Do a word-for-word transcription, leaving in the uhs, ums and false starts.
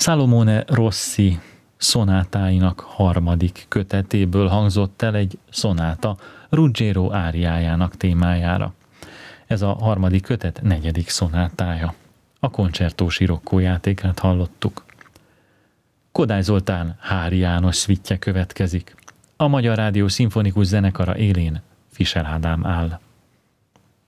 Salomone Rossi szonátáinak harmadik kötetéből hangzott el egy szonáta Ruggiero áriájának témájára. Ez a harmadik kötet negyedik szonátája. A koncertó sirokkó játékát hallottuk. Kodály Zoltán Hári János szvittje következik. A Magyar Rádió szimfonikus zenekara élén Fischer Ádám áll.